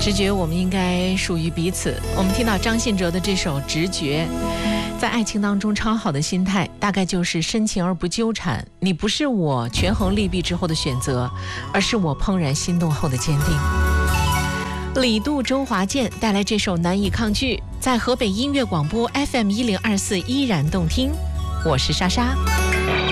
直觉我们应该属于彼此。我们听到张信哲的这首《直觉》，在爱情当中超好的心态大概就是深情而不纠缠，你不是我权衡利弊之后的选择，而是我怦然心动后的坚定。李杜、周华健带来这首《难以抗拒》，在河北音乐广播 FM 1024依然动听。我是莎莎。